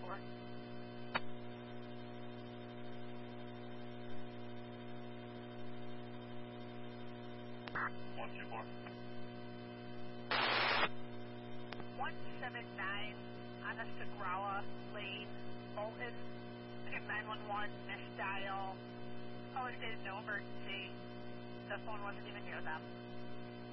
124. 124. 179 on the Sagrawa Lane, Bolton. Again, 911, miss dial. Caller stated no emergency. The phone wasn't even near them.